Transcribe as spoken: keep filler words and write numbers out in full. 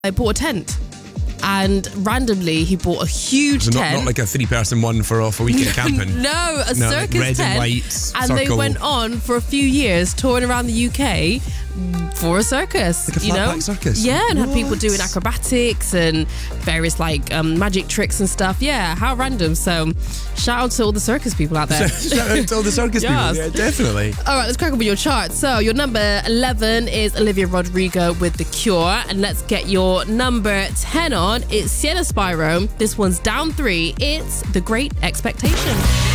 I bought a tent. And randomly, he bought a huge so not, tent. Not like a three-person one for off a weekend camping. No, a no, circus like red tent. and white And circle. they went on for a few years, touring around the U K for a circus. Like a you flat know? pack circus? Yeah, and What? had people doing acrobatics and various like um, magic tricks and stuff. Yeah, how random. So, shout out to all the circus people out there. Shout out to all the circus Yes. people. Yeah, definitely. All right, let's crack on with your chart. So your number eleven is Olivia Rodrigo with The Cure. And let's get your number ten on. It's Sienna Spyro. This one's down three. It's The Great Expectation.